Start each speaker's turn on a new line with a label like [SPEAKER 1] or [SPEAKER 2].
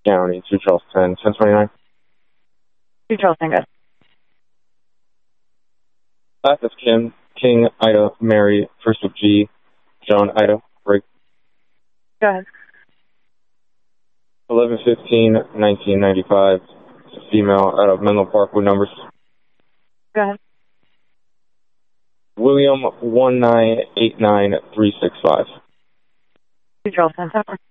[SPEAKER 1] County, 2 Charles 10, 1029.
[SPEAKER 2] 2 Charles 10, good.
[SPEAKER 1] That's Kim, King, Ida, Mary, first of G, John, Ida, break.
[SPEAKER 2] Go ahead.
[SPEAKER 1] 11/15/1995, female out of Menlo Park with numbers.
[SPEAKER 2] Go ahead.
[SPEAKER 1] William 1989365.
[SPEAKER 2] 2 Charles 10, 10.